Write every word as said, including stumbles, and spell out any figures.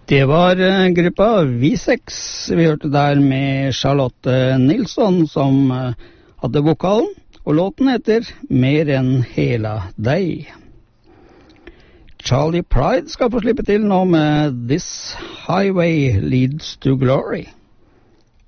Det var uh, gruppa V seks vi hørte der med Charlotte Nilsson som uh, hadde vokalen, og låten heter Mer enn hela deg. Charlie Pride skal få slippe til nå med This Highway Leads to Glory.